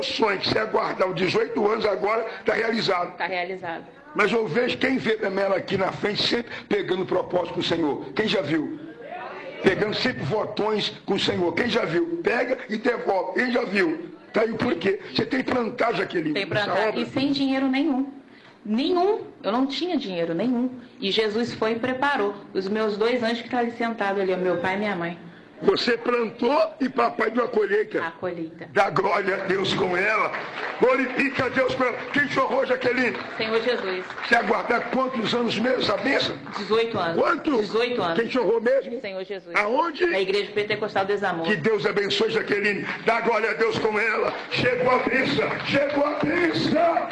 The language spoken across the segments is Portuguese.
O sonho que você aguardar os 18 anos agora está realizado. Está realizado. Mas eu vejo quem vê também ela aqui na frente sempre pegando propósito com o Senhor. Quem já viu? Pegando sempre votões com o Senhor. Quem já viu? Pega e devolve. Quem já viu? Tá aí por quê? Você tem plantado, Jaqueline. Tem plantado. E sem dinheiro nenhum. Nenhum. Eu não tinha dinheiro nenhum. E Jesus foi e preparou. Os meus 2 anjos que estão ali sentados ali, o meu pai e minha mãe. Você plantou e papai deu a colheita. A colheita. Dá glória a Deus com ela. Glorifica a Deus com ela. Quem chorou, Jaqueline? Senhor Jesus. Você aguardar quantos anos mesmo essa bênção? 18 anos. Quantos? 18 anos. Quem chorou mesmo? Senhor Jesus. Aonde? Na Igreja Pentecostal do Desamor. Que Deus abençoe, Jaqueline. Dá glória a Deus com ela. Chegou a bênção. Chegou a bênção.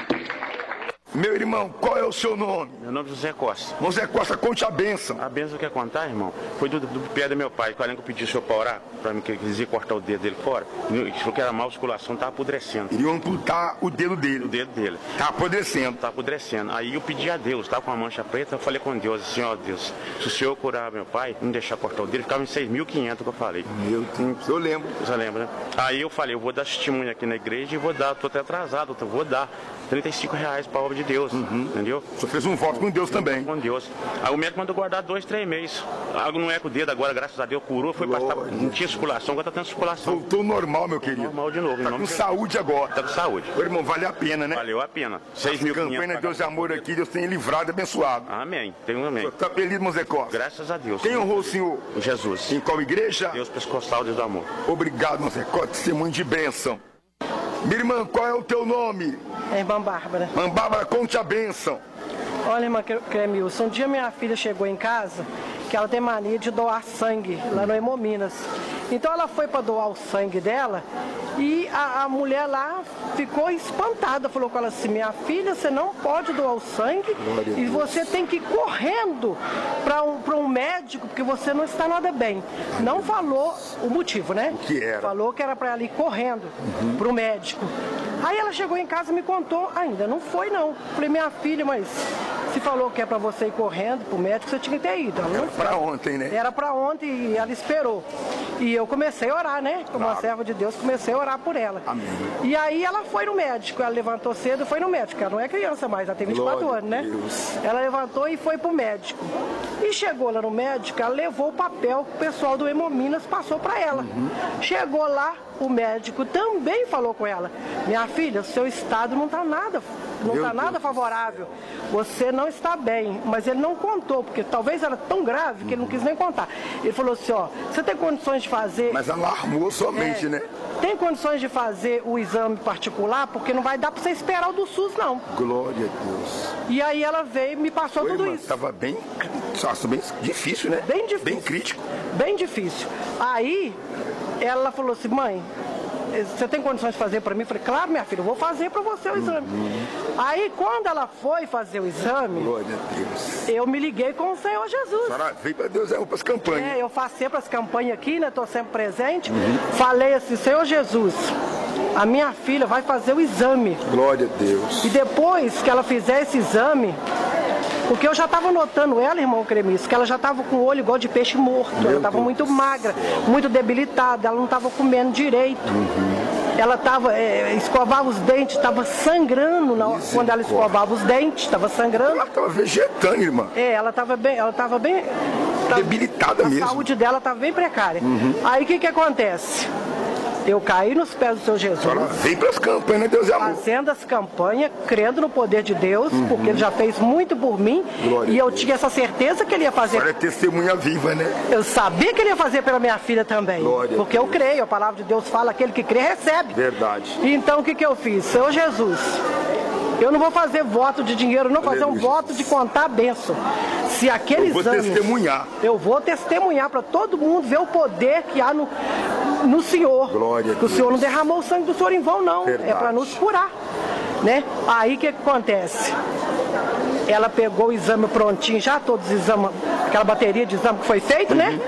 Meu irmão, qual é o seu nome? Meu nome é José Costa. José Costa, conte a bênção. A bênção que eu quero contar, irmão, foi do pé do meu pai. Quando eu pedi o senhor para orar, para mim que ele quisia cortar o dedo dele fora, ele falou que era má musculação, estava apodrecendo. Iriam amputar o dedo dele. O dedo dele. Tá apodrecendo. Tá apodrecendo. Aí eu pedi a Deus, estava com a mancha preta, eu falei com Deus, assim, ó Deus, se o senhor curar meu pai, não deixar cortar o dedo, ficava em 6.500 que eu falei. Meu Deus, eu lembro. Você lembra, né? Aí eu falei, eu vou dar testemunho aqui na igreja e vou dar, tô até atrasado, vou dar R$35 para a obra de Deus, entendeu? Você fez um voto com Deus também. Com Deus. Aí o médico mandou guardar 2, 3 meses. Algo não é com o dedo agora, graças a Deus, curou, foi passar, não tinha circulação, agora tá tendo circulação. Voltou normal, meu querido. Normal de novo. Tá com saúde agora. Tá com saúde. Ô, irmão, vale a pena, né? Valeu a pena. A campanha de Deus e Amor aqui, Deus tem livrado e abençoado. Amém. Tem um amém. Tá feliz, irmão Zé Costa? Graças a Deus. Quem honrou o senhor? Jesus. Em qual igreja? Deus Pentecostal, Deus do Amor. Obrigado, irmão Zé Costa, testemunho de bênção. Minha irmã, qual é o teu nome? É irmã Bárbara. Irmã Bárbara, conte a bênção. Olha, irmã Cremilson, um dia minha filha chegou em casa que ela tem mania de doar sangue lá no Hemominas. Então ela foi para doar o sangue dela e a mulher lá ficou espantada, falou com ela assim, minha filha, você não pode doar o sangue e você tem que ir correndo para um médico porque você não está nada bem. Não falou o motivo, né? O que era? Falou que era para ela ir correndo para o médico. Aí ela chegou em casa e me contou, ainda não foi não. Falei, minha filha, mas se falou que é para você ir correndo pro médico, você tinha que ter ido. Ela não foi. Era para ontem, né? Era para ontem e ela esperou. E eu comecei a orar, né? Como uma serva de Deus, comecei a orar por ela. Amém. E aí ela foi no médico, ela levantou cedo e foi no médico. Ela não é criança mais, ela tem 24 anos, né? Deus. Ela levantou e foi pro médico. E chegou lá no médico, ela levou o papel que o pessoal do Hemominas passou para ela. Chegou lá, o médico também falou com ela, minha filha, o seu estado não está nada favorável. Você não está bem, mas ele não contou, porque talvez era tão grave que ele não quis nem contar. Ele falou assim, ó, você tem condições de fazer... Mas alarmou somente, né? Tem condições de fazer o exame particular, porque não vai dar para você esperar o do SUS, não. Glória a Deus. E aí ela veio e me passou tudo isso. Estava bem difícil, né? Bem difícil. Bem crítico. Bem difícil. Aí ela falou assim, mãe, você tem condições de fazer para mim? Eu falei, claro, minha filha, eu vou fazer para você o exame. Aí, quando ela foi fazer o exame, glória a Deus, eu me liguei com o Senhor Jesus. A senhora veio para Deus, para as campanhas. Eu faço sempre as campanhas aqui, né? Estou sempre presente. Falei assim, Senhor Jesus, a minha filha vai fazer o exame. Glória a Deus. E depois que ela fizer esse exame, porque eu já estava notando ela, irmão Cremiço, que ela já estava com o olho igual de peixe morto. Ela estava muito magra, muito debilitada, ela não estava comendo direito. Ela estava, escovava os dentes, estava sangrando quando ela escovava os dentes, estava sangrando. Ela estava vegetando, irmã. Ela estava bem... debilitada mesmo. A saúde dela estava bem precária. Aí o que acontece? Eu caí nos pés do Senhor Jesus. A senhora veio para as campanhas, né, Deus e Amor? Fazendo as campanhas, crendo no poder de Deus, porque Ele já fez muito por mim. Glória e eu tinha essa certeza que Ele ia fazer. Agora é testemunha viva, né? Eu sabia que Ele ia fazer pela minha filha também. Glória porque eu creio, a palavra de Deus fala, aquele que crê recebe. Verdade. Então o que eu fiz? Senhor Jesus, eu não vou fazer voto de dinheiro, não, fazer um voto de contar a bênção. Se aquele exame... Eu vou testemunhar. Eu vou testemunhar para todo mundo ver o poder que há no Senhor. Glória a Deus. O Senhor não derramou o sangue do Senhor em vão, não. Verdade. É para nos curar, né? Aí o que acontece? Ela pegou o exame prontinho, já todos os exames, aquela bateria de exame que foi feito, né?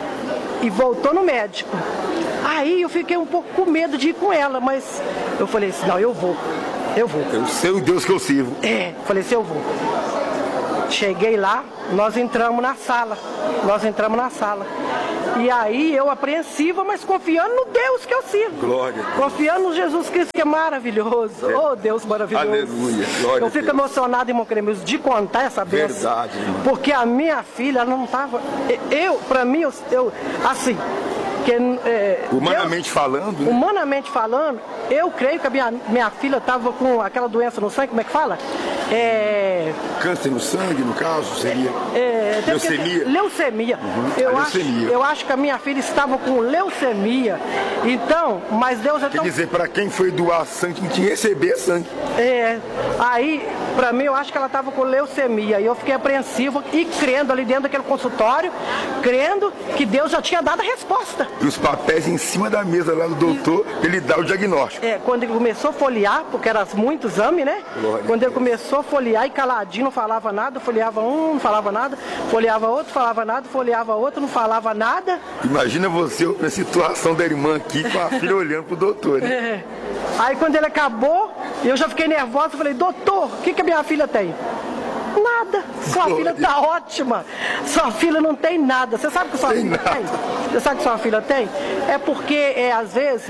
E voltou no médico. Aí eu fiquei um pouco com medo de ir com ela, mas eu falei assim, não, eu vou. Eu sei o Deus que eu sirvo. Falei assim, eu vou. Cheguei lá, nós entramos na sala. E aí eu apreensiva, mas confiando no Deus que eu sirvo. Glória. Confiando no Jesus Cristo que é maravilhoso. Oh, Deus maravilhoso. Aleluia. Glória eu fico emocionado, irmão Cremilson, de contar essa bênção. Verdade, irmão. Porque a minha filha, ela não estava... Pra mim, assim... Humanamente falando, né? Humanamente falando, eu creio que a minha filha estava com aquela doença no sangue, como é que fala? Câncer no sangue, no caso, seria? Leucemia. Leucemia. Leucemia. Eu acho que a minha filha estava com leucemia. Então, mas Deus é tão... Quer dizer, para quem foi doar sangue, tinha que receber sangue. Aí, pra mim, eu acho que ela estava com leucemia. E eu fiquei apreensivo e crendo ali dentro daquele consultório, crendo que Deus já tinha dado a resposta. E os papéis em cima da mesa lá do doutor, ele dá o diagnóstico. Quando ele começou a folhear, porque era muito exame, né? Glória. Quando ele começou a folhear e caladinho, não falava nada, folheava um, não falava nada, folheava outro, falava nada, folheava outro, não falava nada. Imagina você na situação da irmã aqui, com a filha olhando pro doutor, né? Aí quando ele acabou, eu já fiquei nervosa, falei, doutor, o que a minha filha tem? Nada. Sua filha tá ótima. Sua filha não tem nada. Você sabe o que sua filha tem? Você sabe o que sua filha tem? É porque, às vezes,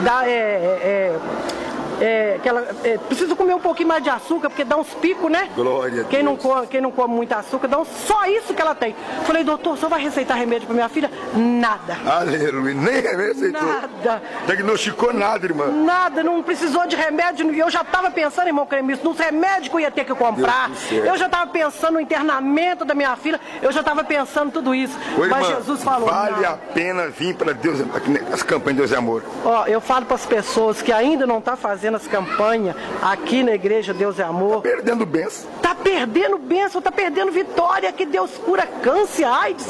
que ela precisa comer um pouquinho mais de açúcar, porque dá uns picos, né? Glória a quem Deus. não come muito açúcar, só isso que ela tem. Falei, doutor, o senhor vai receitar remédio pra minha filha? Nada. Aleluia. Nem receitou. Nada. Diagnosticou nada, irmã. Nada, não precisou de remédio. E eu já estava pensando, irmão Cremilson, nos remédios que eu ia ter que comprar. Eu já estava pensando no internamento da minha filha. Eu já estava pensando tudo isso. Ô, mas irmã, Jesus falou, vale não. a pena vir para Deus, as campanhas de Deus e Amor. Ó, eu falo para as pessoas que ainda não estão fazendo as campanhas aqui na igreja Deus e Amor. Perdendo bênção. Tá perdendo bênção, tá perdendo vitória, que Deus cura câncer, AIDS,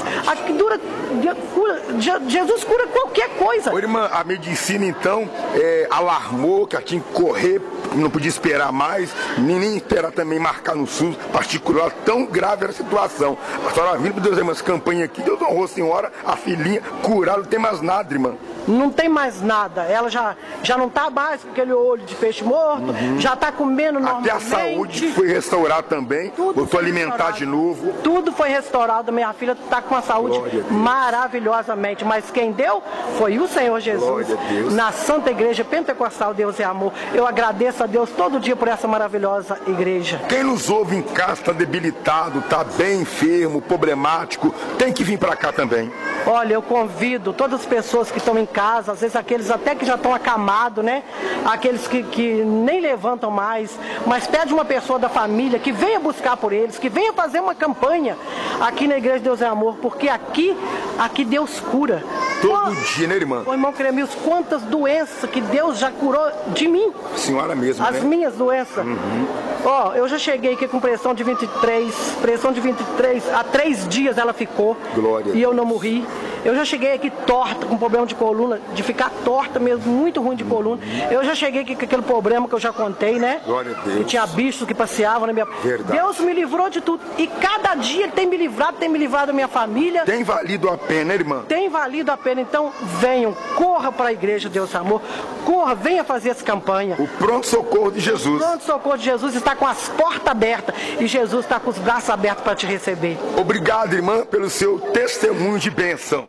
Jesus cura qualquer coisa. Ô, irmã, a medicina então alarmou que ela tinha que correr, não podia esperar mais, nem esperar também marcar no SUS particular, tão grave era a situação. A senhora vindo para Deus e umas campanhas aqui, Deus honrou a senhora, a filhinha, curada, não tem mais nada, irmã. Não tem mais nada, ela já não tá mais com aquele olho de peixe morto, já tá comendo normalmente. Até a saúde foi restaurada também, voltou a alimentar de novo. Tudo foi restaurado, minha filha tá com a saúde maravilhosamente, mas quem deu foi o Senhor Jesus, na Santa Igreja Pentecostal Deus é Amor. Eu agradeço a Deus todo dia por essa maravilhosa igreja. Quem nos ouve em casa está debilitado, está bem enfermo, problemático, tem que vir para cá também. Olha, eu convido todas as pessoas que estão em casa, às vezes aqueles até que já estão acamados, né? Aqueles que nem levantam mais, mas pede uma pessoa da família que venha buscar por eles, que venha fazer uma campanha aqui na Igreja Deus é Amor, porque aqui Deus cura. Todo dia, né, irmã? Ô, irmão Cremilson, quantas doenças que Deus já curou de mim. A senhora mesmo, as minhas doenças. Ó, eu já cheguei aqui com pressão de 23, há 3 dias ela ficou. Glória. E eu não morri. Eu já cheguei aqui torta, com problema de coluna, de ficar torta mesmo, muito ruim de coluna. Eu já cheguei aqui com aquele problema que eu já contei, né? Glória a Deus. Que tinha bichos que passeavam na minha... Verdade. Deus me livrou de tudo. E cada dia Ele tem me livrado da minha família. Tem valido a pena, irmã? Tem valido a pena. Então, venham, corra para a Igreja Deus Amor. Corra, venha fazer essa campanha. O pronto-socorro de Jesus. O pronto-socorro de Jesus está com as portas abertas. E Jesus está com os braços abertos para te receber. Obrigado, irmã, pelo seu testemunho de bênção.